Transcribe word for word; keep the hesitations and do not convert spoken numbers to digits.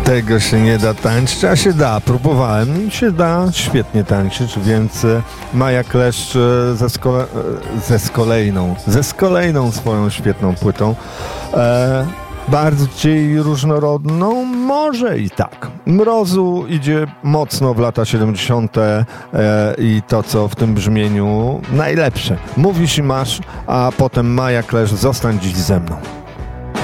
Tego się nie da tańczyć, a się da. Próbowałem, się da świetnie tańczyć, więc Maja Kleszcz ze, skole, ze skolejną, ze skolejną swoją świetną płytą, e, bardziej różnorodną, może i tak. Mrozu idzie mocno w lata siedemdziesiąte e, i to, co w tym brzmieniu najlepsze. Mówisz i masz, a potem Maja Kleszcz, zostań dziś ze mną.